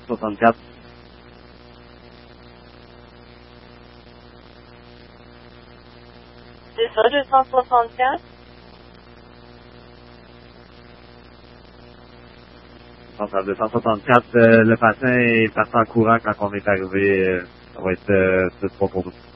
64. C'est ça, 264? Donc, à 264, le patient est parti en courant quand on est arrivé. Ça va être tout bon pour nous.